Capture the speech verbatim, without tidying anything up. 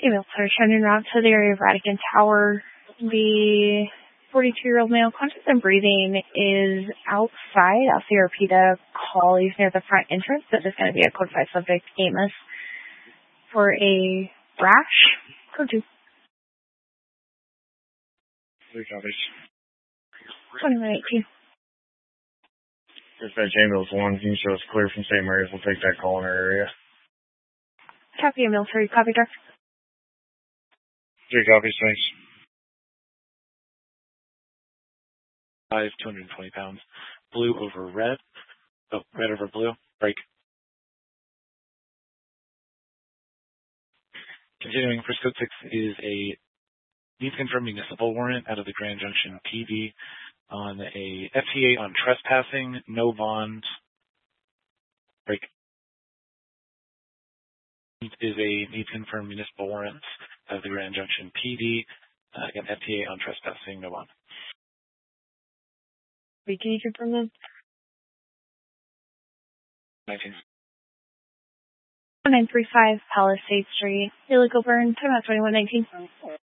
Email search en route to the area of Radigan Tower. The forty-two-year-old male, conscious and breathing, is outside. I'll see repeat a call. He's near the front entrance. This is going to be a code five subject, Amos, for a rash. Code two. Three copies. twenty-one eighteen. Dispatch ambulance one, can you show us clear from Saint Mary's? We'll take that call in our area. Copy, military. Copy, Dirk. Three copies, thanks. Five, two hundred twenty pounds. Blue over red. Oh, red over blue. Break. Continuing for Code six is a needs confirmed municipal warrant out of the Grand Junction P D on a F T A on trespassing, no bond. Break. Is a needs confirmed municipal warrant out of the Grand Junction P D. Uh, again, F T A on trespassing, no bond. Wait, can you confirm them? nineteen. nine three five Palisade Street. Illegal burn. Time out twenty-one nineteen.